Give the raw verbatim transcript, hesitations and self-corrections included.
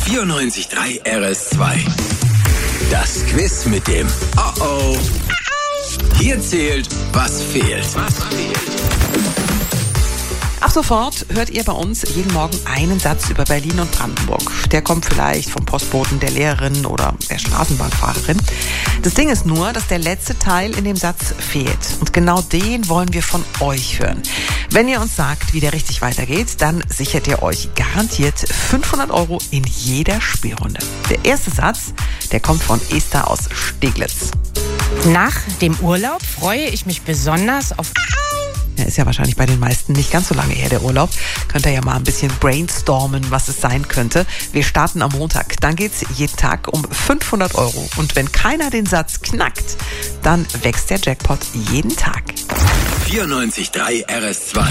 vierundneunzig Komma drei R S zwei. Das Quiz mit dem Oh-Oh. Hier zählt, was fehlt. Was fehlt? Ab sofort hört ihr bei uns jeden Morgen einen Satz über Berlin und Brandenburg. Der kommt vielleicht vom Postboten, der Lehrerin oder der Straßenbahnfahrerin. Das Ding ist nur, dass der letzte Teil in dem Satz fehlt. Und genau den wollen wir von euch hören. Wenn ihr uns sagt, wie der richtig weitergeht, dann sichert ihr euch garantiert fünfhundert Euro in jeder Spielrunde. Der erste Satz, der kommt von Esther aus Steglitz. Nach dem Urlaub freue ich mich besonders auf... Ja, ist ja wahrscheinlich bei den meisten nicht ganz so lange her, der Urlaub. Könnt ihr ja mal ein bisschen brainstormen, was es sein könnte. Wir starten am Montag. Dann geht's jeden Tag um fünfhundert Euro. Und wenn keiner den Satz knackt, dann wächst der Jackpot jeden Tag. vierundneunzig Komma drei R S zwei.